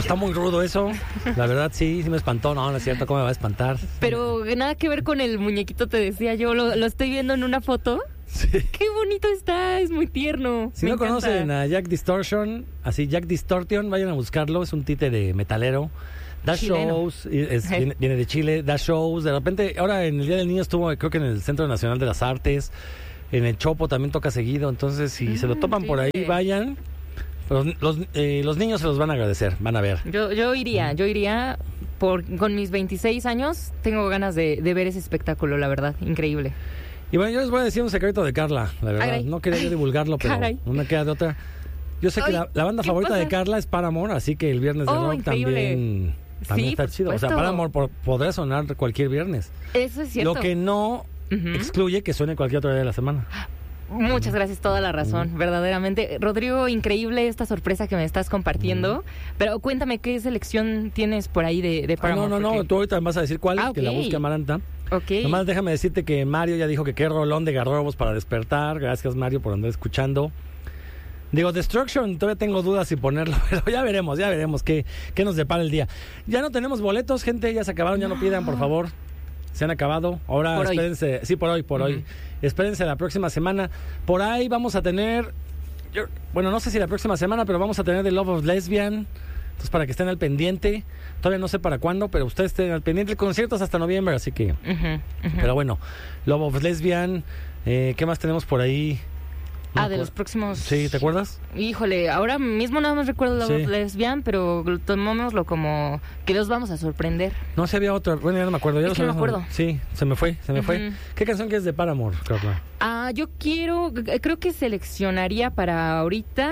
Está muy rudo eso. La verdad, sí me espantó. No es cierto, ¿cómo me va a espantar? Pero nada que ver con el muñequito, te decía yo. Lo estoy viendo en una foto. Sí. Qué bonito está, es muy tierno. Si no conocen a Jack Distortion, Jack Distortion, vayan a buscarlo. Es un títere metalero. Da Chileno. shows, viene de Chile, da shows. De repente, ahora en el Día del Niño estuvo, creo que en el Centro Nacional de las Artes. En el Chopo también toca seguido. Entonces, si se lo topan por ahí, vayan. Pero los niños se los van a agradecer, van a ver. Yo iría con mis 26 años, tengo ganas de ver ese espectáculo, la verdad, increíble. Y bueno, yo les voy a decir un secreto de Carla, la verdad. Caray. No quería yo divulgarlo, pero una queda de otra. Yo sé que la banda favorita de Carla es Paramore, así que el Viernes de Rock increíble. también está chido. O sea, Paramore podrá sonar cualquier viernes. Eso es cierto. Lo que no excluye que suene cualquier otro día de la semana. Muchas gracias, toda la razón, verdaderamente. Rodrigo, increíble esta sorpresa que me estás compartiendo. Pero cuéntame, ¿qué selección tienes por ahí de Paramore? No, tú ahorita me vas a decir cuál, que la busque Amaranta. Nomás déjame decirte que Mario ya dijo que qué rolón de Garrobos para despertar. Gracias, Mario, por andar escuchando. Digo, Destruction, todavía tengo dudas si ponerlo, pero ya veremos qué nos depara el día. Ya no tenemos boletos, gente, ya se acabaron, ya no pidan, por favor. Se han acabado. Ahora por espérense. Hoy. Sí, por hoy. Espérense la próxima semana. Por ahí vamos a tener... bueno, no sé si la próxima semana, pero vamos a tener The Love of Lesbian. Entonces, para que estén al pendiente. Todavía no sé para cuándo, pero ustedes estén al pendiente. El concierto es hasta noviembre, así que... Pero bueno, Love of Lesbian. ¿Qué más tenemos por ahí? De los próximos... Sí, ¿te acuerdas? Híjole, ahora mismo nada más recuerdo Love of Lesbian, pero tomémoslo como que los vamos a sorprender. No, si había otro. Bueno, ya no me acuerdo. No me acuerdo. Sí, se me fue. ¿Qué canción que es de Paramore, Carla? Yo creo que seleccionaría para ahorita...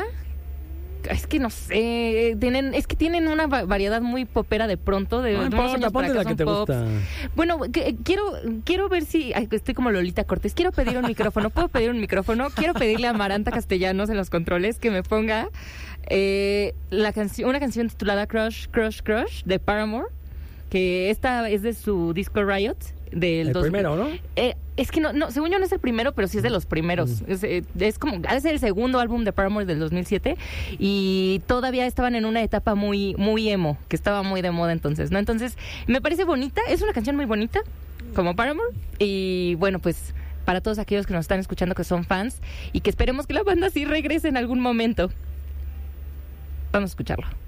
Es que no sé, tienen una variedad muy popera de pronto. No importa, ponte la que te gusta. Bueno, quiero ver si... estoy como Lolita Cortés. Quiero pedir un micrófono. ¿Puedo pedir un micrófono? Quiero pedirle a Amaranta Castellanos en los controles que me ponga una canción titulada Crush, Crush, Crush de Paramore. Que esta es de su disco Riot. El primero, ¿no? Es que no, según yo no es el primero, pero sí es de los primeros. Es como, ha de ser el segundo álbum de Paramore del 2007 y todavía estaban en una etapa muy, muy emo, que estaba muy de moda entonces, ¿no? Entonces, me parece bonita, es una canción muy bonita, como Paramore, y bueno, pues, para todos aquellos que nos están escuchando que son fans y que esperemos que la banda sí regrese en algún momento. Vamos a escucharlo.